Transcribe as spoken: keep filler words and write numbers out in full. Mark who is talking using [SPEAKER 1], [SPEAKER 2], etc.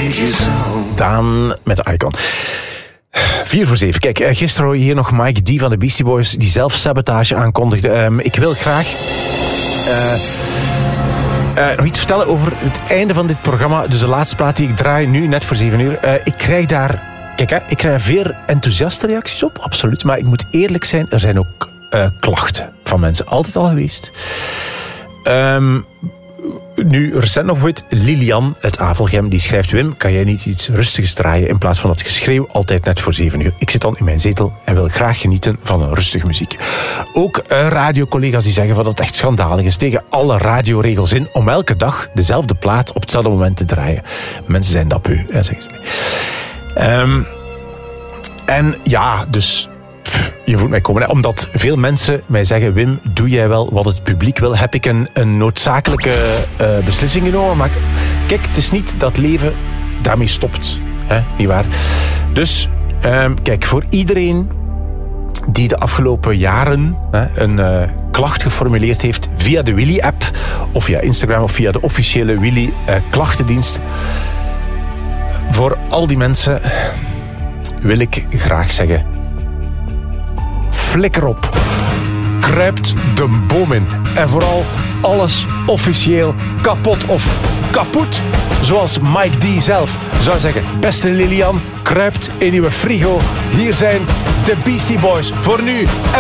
[SPEAKER 1] Daan met de Icon. Vier voor zeven. Kijk, gisteren hoor je hier nog Mike D van de Beastie Boys die zelf sabotage aankondigde. Um, ik wil graag uh, uh, nog iets vertellen over het einde van dit programma. Dus de laatste plaat die ik draai nu, net voor zeven uur. Uh, ik krijg daar... Kijk, hè, ik krijg veel enthousiaste reacties op, absoluut. Maar ik moet eerlijk zijn, er zijn ook uh, klachten van mensen. Altijd al geweest. Um, nu, recent nog bijvoorbeeld Lilian uit Avelgem, die schrijft: Wim, kan jij niet iets rustigs draaien in plaats van dat geschreeuw altijd net voor zeven uur? Ik zit dan in mijn zetel en wil graag genieten van een rustige muziek. Ook uh, radiocollega's die zeggen van dat het echt schandalig is tegen alle radioregels in om elke dag dezelfde plaat op hetzelfde moment te draaien. Mensen zijn dat beu, hè, zeggen ze mij. Um, en ja, dus... Je voelt mij komen. Hè? Omdat veel mensen mij zeggen: Wim, doe jij wel wat het publiek wil? Heb ik een, een noodzakelijke uh, beslissing genomen? Maar kijk, het is niet dat leven daarmee stopt. Hè? Niet waar? Dus, um, kijk, voor iedereen die de afgelopen jaren hè, een uh, klacht geformuleerd heeft via de Willy-app of via Instagram of via de officiële Willy-klachtendienst. Uh, voor al die mensen wil ik graag zeggen: flikker op. Kruipt de boom in. En vooral alles officieel kapot of kapot. Zoals Mike D zelf zou zeggen. Beste Lilian, kruipt in uw frigo. Hier zijn de Beastie Boys. Voor nu.